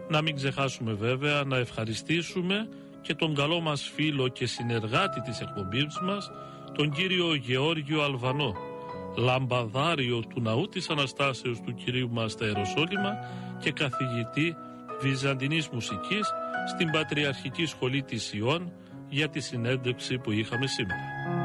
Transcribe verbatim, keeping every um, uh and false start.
Να μην ξεχάσουμε βέβαια να ευχαριστήσουμε και τον καλό μας φίλο και συνεργάτη της εκπομπής μας, τον κύριο Γεώργιο Αλβανό, λαμπαδάριο του Ναού της Αναστάσεως του Κυρίου μας στα Ιεροσόλυμα και καθηγητή βυζαντινής μουσικής στην Πατριαρχική Σχολή της Ιών, για τη συνέντευξη που είχαμε σήμερα.